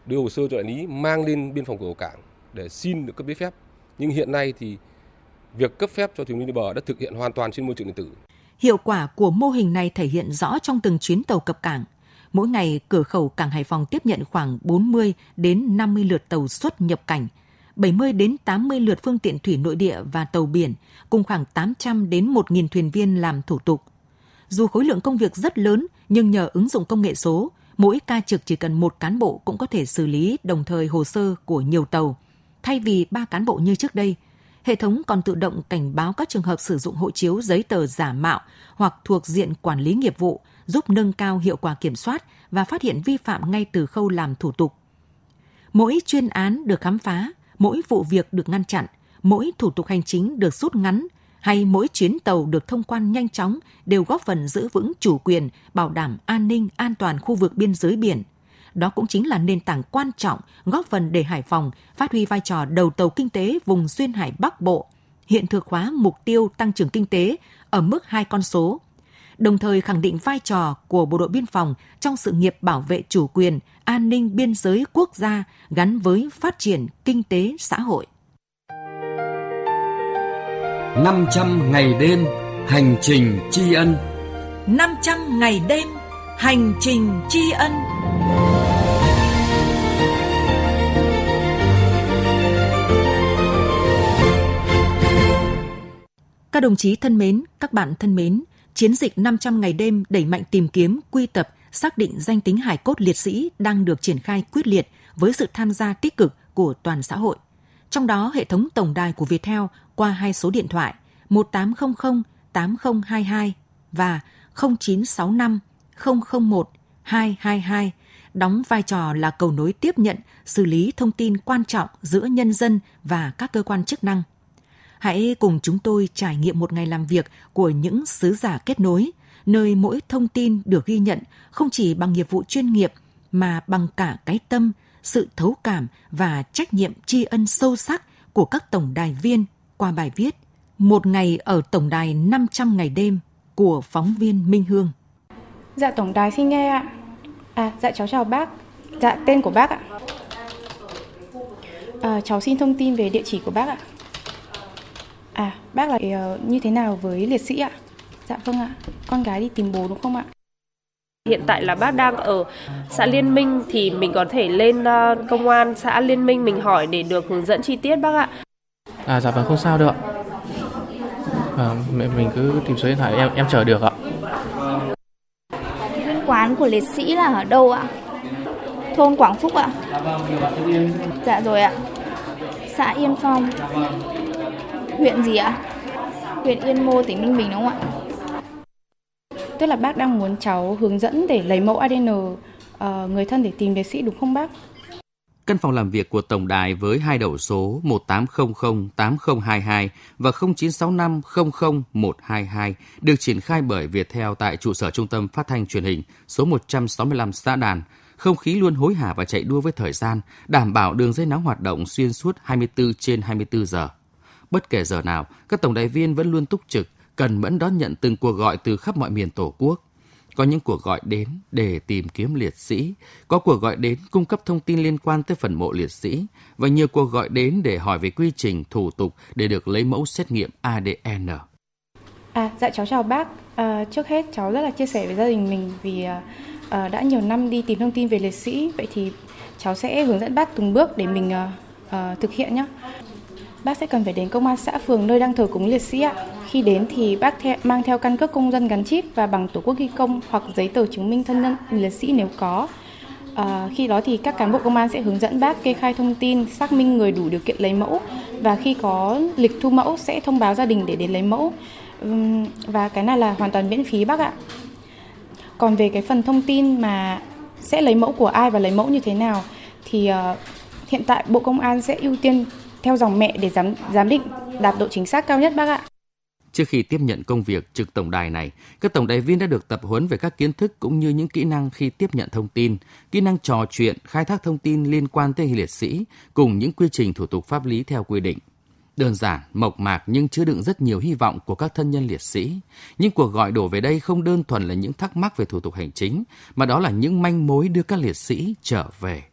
đưa hồ sơ cho đại lý mang lên biên phòng cửa khẩu cảng để xin được cấp giấy phép. Nhưng hiện nay thì việc cấp phép cho thuyền viên đi bờ đã thực hiện hoàn toàn trên môi trường điện tử. Hiệu quả của mô hình này thể hiện rõ trong từng chuyến tàu cập cảng. Mỗi ngày, cửa khẩu cảng Hải Phòng tiếp nhận khoảng 40 đến 50 lượt tàu xuất nhập cảnh, 70 đến 80 lượt phương tiện thủy nội địa và tàu biển, cùng khoảng 800 đến 1.000 thuyền viên làm thủ tục. Dù khối lượng công việc rất lớn, nhưng nhờ ứng dụng công nghệ số, mỗi ca trực chỉ cần một cán bộ cũng có thể xử lý đồng thời hồ sơ của nhiều tàu. Thay vì 3 cán bộ như trước đây, hệ thống còn tự động cảnh báo các trường hợp sử dụng hộ chiếu giấy tờ giả mạo hoặc thuộc diện quản lý nghiệp vụ, giúp nâng cao hiệu quả kiểm soát và phát hiện vi phạm ngay từ khâu làm thủ tục. Mỗi chuyên án được khám phá, mỗi vụ việc được ngăn chặn, mỗi thủ tục hành chính được rút ngắn, hay mỗi chuyến tàu được thông quan nhanh chóng đều góp phần giữ vững chủ quyền, bảo đảm an ninh, an toàn khu vực biên giới biển. Đó cũng chính là nền tảng quan trọng góp phần để Hải Phòng phát huy vai trò đầu tàu kinh tế vùng Duyên Hải Bắc Bộ, hiện thực hóa mục tiêu tăng trưởng kinh tế ở mức 2 con số, đồng thời khẳng định vai trò của Bộ đội Biên phòng trong sự nghiệp bảo vệ chủ quyền, an ninh biên giới quốc gia gắn với phát triển kinh tế xã hội. 500 ngày đêm hành trình tri ân. 500 ngày đêm hành trình tri ân. Các đồng chí thân mến, các bạn thân mến, chiến dịch 500 ngày đêm đẩy mạnh tìm kiếm, quy tập, xác định danh tính hài cốt liệt sĩ đang được triển khai quyết liệt với sự tham gia tích cực của toàn xã hội. Trong đó, hệ thống tổng đài của Viettel qua 2 số điện thoại 1800 8022 và 0965 001 222 đóng vai trò là cầu nối tiếp nhận, xử lý thông tin quan trọng giữa nhân dân và các cơ quan chức năng. Hãy cùng chúng tôi trải nghiệm một ngày làm việc của những sứ giả kết nối, nơi mỗi thông tin được ghi nhận không chỉ bằng nghiệp vụ chuyên nghiệp mà bằng cả cái tâm, sự thấu cảm và trách nhiệm tri ân sâu sắc của các tổng đài viên qua bài viết Một ngày ở tổng đài 500 ngày đêm của phóng viên Minh Hương. Dạ tổng đài xin nghe ạ. Dạ cháu chào bác. Dạ tên của bác ạ. Cháu xin thông tin về địa chỉ của bác ạ. Bác là như thế nào với liệt sĩ ạ? Dạ vâng ạ. Con gái đi tìm bố đúng không ạ? Hiện tại là bác đang ở xã Liên Minh thì mình có thể lên công an xã Liên Minh mình hỏi để được hướng dẫn chi tiết bác ạ. Dạ vâng, không sao đâu ạ. Mình cứ tìm số điện thoại em chờ được ạ. Quán của liệt sĩ là ở đâu ạ? Thôn Quảng Phúc ạ? Dạ rồi ạ. Xã Yên Phong. Huyện gì ạ? Huyện Yên Mô, tỉnh Ninh Bình đúng không ạ? Tức là bác đang muốn cháu hướng dẫn để lấy mẫu ADN người thân để tìm liệt sĩ đúng không bác? Căn phòng làm việc của tổng đài với 2 đầu số 1800 8022 và 0965 00122 được triển khai bởi Viettel tại trụ sở Trung tâm Phát thanh Truyền hình số 165 Xã Đàn. Không khí luôn hối hả và chạy đua với thời gian, đảm bảo đường dây nóng hoạt động xuyên suốt 24/24 giờ. Bất kể giờ nào, các tổng đài viên vẫn luôn túc trực, cần mẫn đón nhận từng cuộc gọi từ khắp mọi miền Tổ quốc. Có những cuộc gọi đến để tìm kiếm liệt sĩ, có cuộc gọi đến cung cấp thông tin liên quan tới phần mộ liệt sĩ và nhiều cuộc gọi đến để hỏi về quy trình, thủ tục để được lấy mẫu xét nghiệm ADN. Dạ cháu chào bác. Trước hết cháu rất là chia sẻ với gia đình mình vì đã nhiều năm đi tìm thông tin về liệt sĩ. Vậy thì cháu sẽ hướng dẫn bác từng bước để mình thực hiện nhé. Bác sẽ cần phải đến công an xã phường nơi đang thờ cúng liệt sĩ ạ. Khi đến thì bác mang theo căn cước công dân gắn chip và bằng tổ quốc ghi công hoặc giấy tờ chứng minh thân nhân liệt sĩ nếu có. Khi đó thì các cán bộ công an sẽ hướng dẫn bác kê khai thông tin, xác minh người đủ điều kiện lấy mẫu và khi có lịch thu mẫu sẽ thông báo gia đình để đến lấy mẫu. Và cái này là hoàn toàn miễn phí bác ạ. Còn về cái phần thông tin mà sẽ lấy mẫu của ai và lấy mẫu như thế nào thì hiện tại Bộ Công an sẽ ưu tiên theo dòng mẹ để giám định đạt độ chính xác cao nhất bác ạ. Trước khi tiếp nhận công việc trực tổng đài này, các tổng đài viên đã được tập huấn về các kiến thức cũng như những kỹ năng khi tiếp nhận thông tin, kỹ năng trò chuyện, khai thác thông tin liên quan tới liệt sĩ, cùng những quy trình thủ tục pháp lý theo quy định. Đơn giản, mộc mạc nhưng chứa đựng rất nhiều hy vọng của các thân nhân liệt sĩ. Những cuộc gọi đổ về đây không đơn thuần là những thắc mắc về thủ tục hành chính, mà đó là những manh mối đưa các liệt sĩ trở về.